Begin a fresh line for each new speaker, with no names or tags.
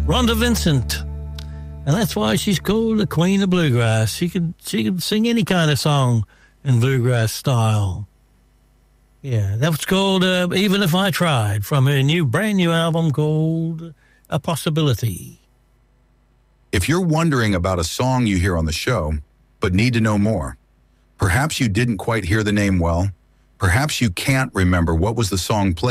Rhonda Vincent. And that's why she's called the Queen of Bluegrass. She could sing any kind of song in bluegrass style. Yeah, that was called Even If I Tried, from her brand new album called A Possibility.
If you're wondering about a song you hear on the show, but need to know more, perhaps you didn't quite hear the name well, perhaps you can't remember what was the song played,